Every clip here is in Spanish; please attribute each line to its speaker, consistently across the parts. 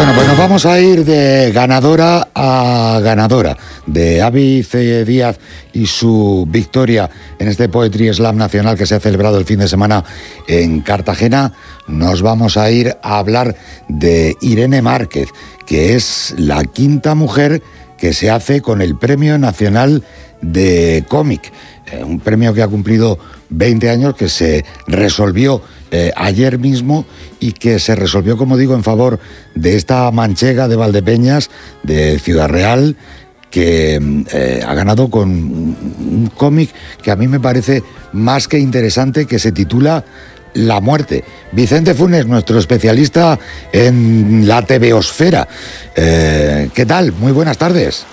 Speaker 1: Bueno, pues nos vamos a ir de ganadora a ganadora, de Avi C. Díaz y su victoria en este Poetry Slam nacional que se ha celebrado el fin de semana en Cartagena. Nos vamos a ir a hablar de Irene Márquez, que es la quinta mujer que se hace con el Premio Nacional de Cómic, un premio que ha cumplido 20 años, que se resolvió ayer mismo y que se resolvió, como digo, en favor de esta manchega de Valdepeñas, de Ciudad Real, que ha ganado con un cómic que a mí me parece más que interesante, que se titula La muerte. Vicente Funes, nuestro especialista en la TVosfera. ¿Qué tal? Muy buenas tardes.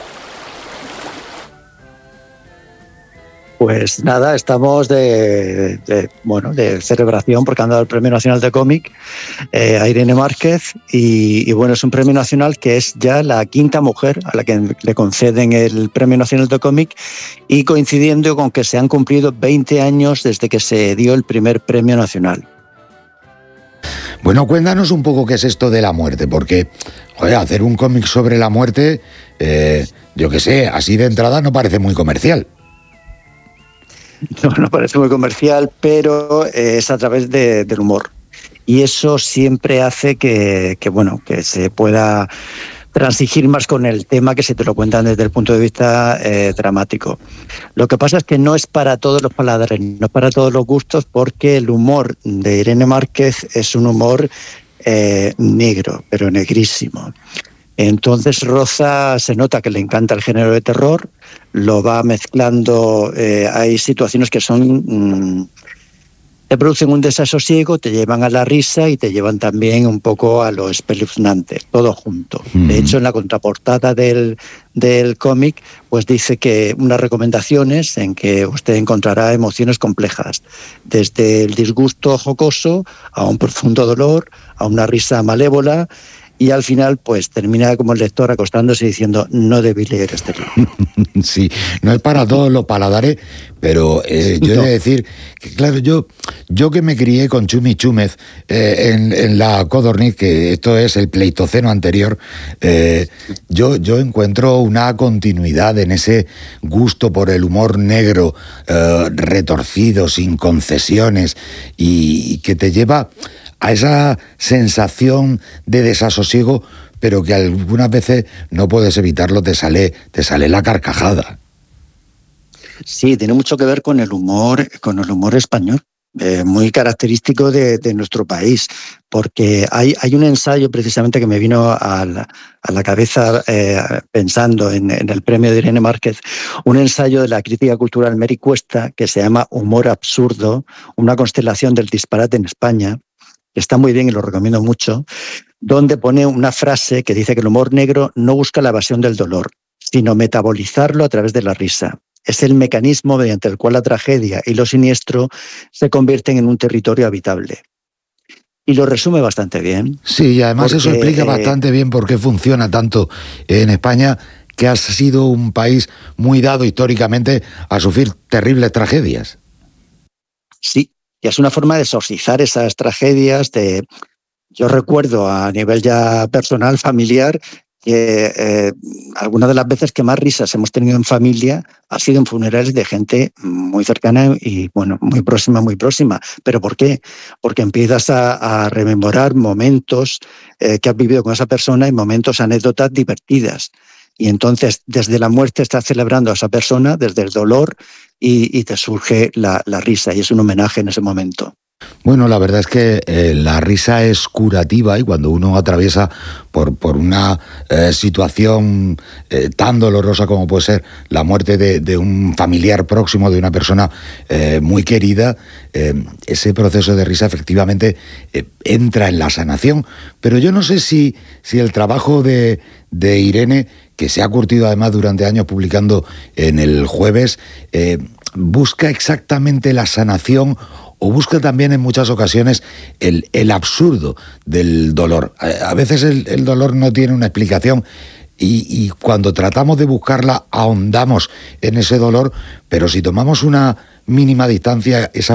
Speaker 2: Pues nada, estamos de celebración porque han dado el Premio Nacional de Cómic a Irene Márquez y bueno, es un premio nacional que es ya la quinta mujer a la que le conceden el Premio Nacional de Cómic, y coincidiendo con que se han cumplido 20 años desde que se dio el primer premio nacional.
Speaker 1: Bueno, cuéntanos un poco qué es esto de la muerte, porque hacer un cómic sobre la muerte, yo qué sé, así de entrada no parece muy comercial.
Speaker 2: No parece muy comercial, pero es a través del humor. Y eso siempre hace que se pueda transigir más con el tema, que se te lo cuentan desde el punto de vista dramático. Lo que pasa es que no es para todos los paladares, no es para todos los gustos, porque el humor de Irene Márquez es un humor negro, pero negrísimo. Entonces Roza se nota que le encanta el género de terror, lo va mezclando, hay situaciones que te producen un desasosiego, te llevan a la risa y te llevan también un poco a lo espeluznante, todo junto. De hecho, en la contraportada del cómic, pues dice que unas recomendaciones en que usted encontrará emociones complejas, desde el disgusto jocoso a un profundo dolor, a una risa malévola. Y al final, pues termina como el lector acostándose diciendo: no debí leer este libro.
Speaker 1: Sí, no es para todos los paladares, pero yo he de decir que, claro, yo que me crié con Chumi Chúmez en la Codorniz, que esto es el Pleistoceno anterior, yo encuentro una continuidad en ese gusto por el humor negro, retorcido, sin concesiones, y que te lleva a esa sensación de desasosiego, pero que algunas veces no puedes evitarlo, te sale la carcajada.
Speaker 2: Sí, tiene mucho que ver con el humor español, muy característico de nuestro país, porque hay un ensayo precisamente que me vino a la cabeza pensando en el premio de Irene Márquez, un ensayo de la crítica cultural Mary Cuesta que se llama Humor absurdo, una constelación del disparate en España, que está muy bien y lo recomiendo mucho, donde pone una frase que dice que el humor negro no busca la evasión del dolor, sino metabolizarlo a través de la risa. Es el mecanismo mediante el cual la tragedia y lo siniestro se convierten en un territorio habitable. Y lo resume bastante bien.
Speaker 1: Sí, y además eso explica bastante bien por qué funciona tanto en España, que ha sido un país muy dado históricamente a sufrir terribles tragedias.
Speaker 2: Sí. Y es una forma de exorcizar esas tragedias. Yo recuerdo a nivel ya personal, familiar, que algunas de las veces que más risas hemos tenido en familia ha sido en funerales de gente muy cercana y muy próxima. ¿Pero por qué? Porque empiezas a rememorar momentos que has vivido con esa persona y momentos, anécdotas divertidas. Y entonces, desde la muerte estás celebrando a esa persona, desde el dolor, y te surge la risa, y es un homenaje en ese momento.
Speaker 1: Bueno, la verdad es que la risa es curativa, y cuando uno atraviesa por una situación tan dolorosa como puede ser la muerte de un familiar próximo, de una persona muy querida, ese proceso de risa efectivamente entra en la sanación. Pero yo no sé si el trabajo de Irene, que se ha curtido además durante años publicando en El Jueves, busca exactamente la sanación, o busca también en muchas ocasiones el absurdo del dolor. A veces el dolor no tiene una explicación, y cuando tratamos de buscarla ahondamos en ese dolor, pero si tomamos una mínima distancia, esa